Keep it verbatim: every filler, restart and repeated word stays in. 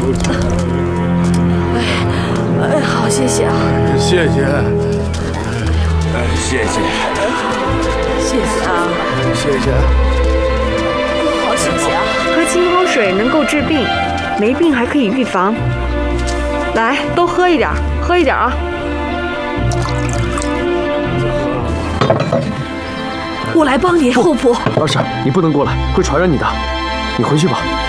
哎，哎，好，谢谢啊， 谢谢， 哎，谢谢， 谢谢啊， 谢谢， 好，谢谢啊。 喝青蒿水能够治病，没病还可以预防。来，都喝一点，喝一点啊！ 我来帮你，后婆。 二婶，你不能过来，会传染你的。你回去吧。